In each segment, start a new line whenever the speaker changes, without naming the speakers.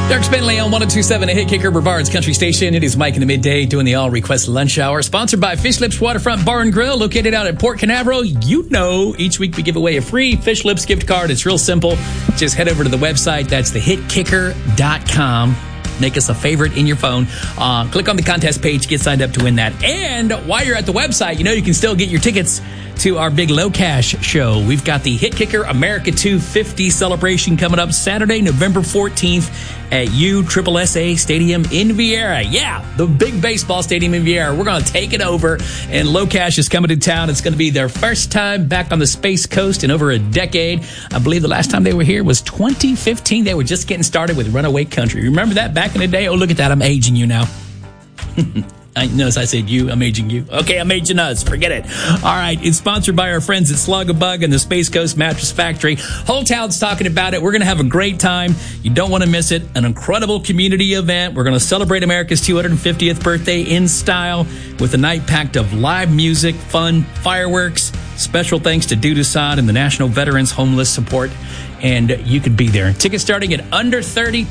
Dirk Bentley on 102.7, a Hit Kicker, Brevard's country station. It is Mike in the midday doing the All Request Lunch Hour. Sponsored by Fish Lips Waterfront Bar and Grill, located out at Port Canaveral. You know, each week we give away a free Fish Lips gift card. It's real simple. Just head over to the website. That's thehitkicker.com. Make us a favorite in your phone. Click on the contest page. Get signed up to win that. And while you're at the website, you know you can still get your tickets to our big Low Cash show. We've got the Hit Kicker America 250 celebration coming up Saturday, November 14th at USSSA Stadium in Viera. Yeah, the big baseball stadium in Viera. We're going to take it over, and Low Cash is coming to town. It's going to be their first time back on the Space Coast in over a decade. I believe the last time they were here was 2015. They were just getting started with Runaway Country. Remember that back in the day? Oh, look at that. I'm aging you now. I notice I said you. I'm aging you. Okay, I'm aging us. Forget it. All right. It's sponsored by our friends at Slug a Bug and the Space Coast Mattress Factory. Whole town's talking about it. We're going to have a great time. You don't want to miss it. An incredible community event. We're going to celebrate America's 250th birthday in style with a night packed of live music, fun, fireworks. Special thanks to Dude Assad and the National Veterans Homeless Support. And you could be there. Tickets starting at under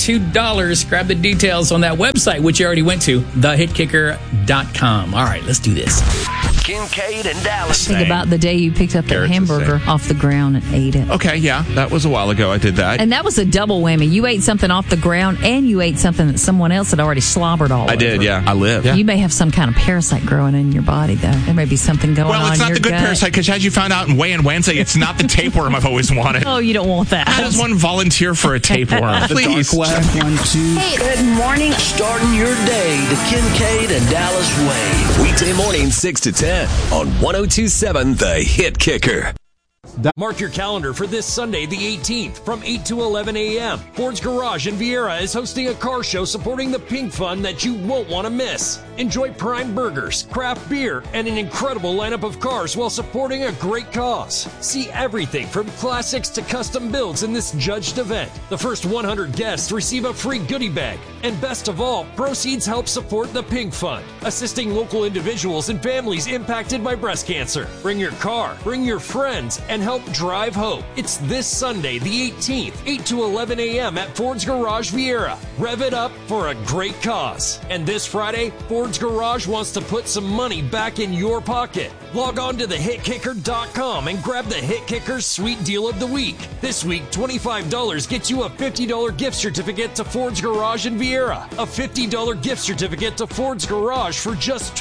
$32. Grab the details on that website, which you already went to, thehitkicker.com. All right, let's do this.
Kincaid and Dallas.
Think about the day you picked up the hamburger off the ground and ate it.
Okay, yeah, that was a while ago. I did that.
And that was a double whammy. You ate something off the ground and you ate something that someone else had already slobbered all over.
I did, yeah. I lived. Yeah.
You may have some kind of parasite growing in your body, though. There may be something going on in your gut.
Well, it's not the good parasite, because as you found out in Weigh In Wednesday, it's not the tapeworm I've always wanted.
Oh, you don't want that.
How does one volunteer for a tapeworm? Please.
Dark web. 1, 2.
Hey, good morning. Starting your day the Kincaid and Dallas way.
Weekday morning, 6 to 10 on 102.7 The Hit Kicker.
Mark your calendar for this Sunday, the 18th, from 8 to 11 a.m. Ford's Garage in Viera is hosting a car show supporting the Pink Fund that you won't want to miss. Enjoy prime burgers, craft beer, and an incredible lineup of cars while supporting a great cause. See everything from classics to custom builds in this judged event. The first 100 guests receive a free goodie bag. And best of all, proceeds help support the Pink Fund, assisting local individuals and families impacted by breast cancer. Bring your car, bring your friends, and help drive hope. It's this Sunday, the 18th, 8 to 11 a.m. at Ford's Garage Viera. Rev it up for a great cause. And this Friday, Ford's Garage wants to put some money back in your pocket. Log on to thehitkicker.com and grab the Hit Kicker's Sweet Deal of the Week. This week, $25 gets you a $50 gift certificate to Ford's Garage in Viera. A $50 gift certificate to Ford's Garage for just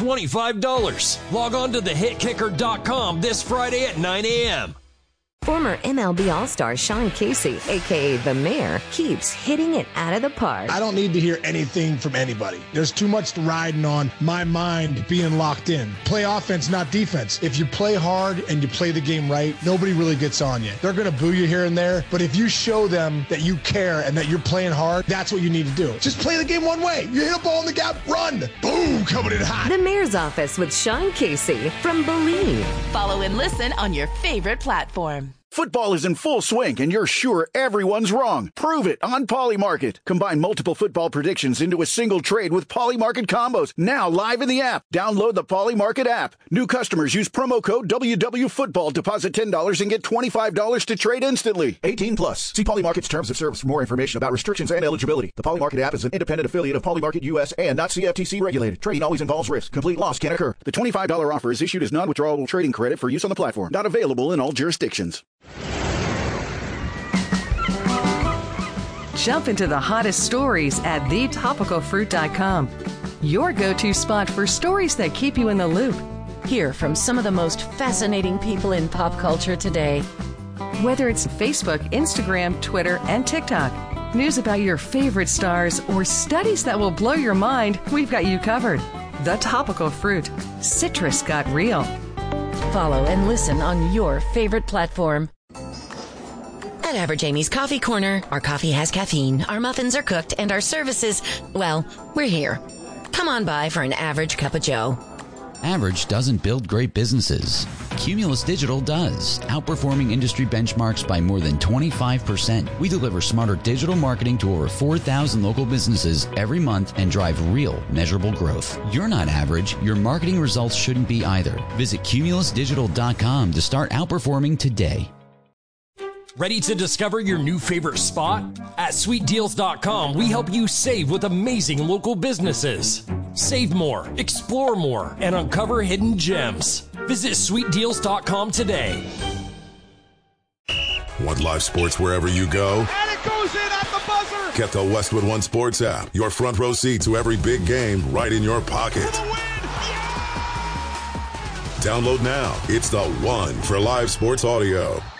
$25. Log on to thehitkicker.com this Friday at 9 a.m.
Former MLB All-Star Sean Casey, a.k.a. The Mayor, keeps hitting it out of the park.
I don't need to hear anything from anybody. There's too much riding on my mind being locked in. Play offense, not defense. If you play hard and you play the game right, nobody really gets on you. They're going to boo you here and there, but if you show them that you care and that you're playing hard, that's what you need to do. Just play the game one way. You hit a ball in the gap, run. Boom, coming in hot.
The Mayor's Office with Sean Casey from Believe.
Follow and listen on your favorite platform.
Football is in full swing, and you're sure everyone's wrong. Prove it on Polymarket. Combine multiple football predictions into a single trade with Polymarket combos. Now live in the app. Download the Polymarket app. New customers use promo code WWFootball. Deposit $10 and get $25 to trade instantly. 18 plus. See Polymarket's terms of service for more information about restrictions and eligibility. The Polymarket app is an independent affiliate of Polymarket US and not CFTC regulated. Trading always involves risk. Complete loss can occur. The $25 offer is issued as non-withdrawable trading credit for use on the platform. Not available in all jurisdictions.
Jump into the hottest stories at thetopicalfruit.com. Your go-to spot for stories that keep you in the loop.
Hear from some of the most fascinating people in pop culture today.
Whether it's Facebook, Instagram, Twitter, and TikTok, news about your favorite stars, or studies that will blow your mind, we've got you covered. The Topical Fruit. Citrus got real.
Follow and listen on your favorite platform. At Average Amy's Coffee Corner, our coffee has caffeine, our muffins are cooked, and our services, well, we're here. Come on by for an average cup of joe.
Average doesn't build great businesses. Cumulus Digital does, outperforming industry benchmarks by more than 25%. We deliver smarter digital marketing to over 4,000 local businesses every month and drive real, measurable growth. You're not average. Your marketing results shouldn't be either. Visit cumulusdigital.com to start outperforming today.
Ready to discover your new favorite spot? At sweetdeals.com, we help you save with amazing local businesses. Save more, explore more, and uncover hidden gems. Visit sweetdeals.com today.
Want live sports wherever you go?
And it goes in at the buzzer!
Get the Westwood One Sports app. Your front row seat to every big game right in your pocket.
For the win! Yeah!
Download now. It's the one for live sports audio.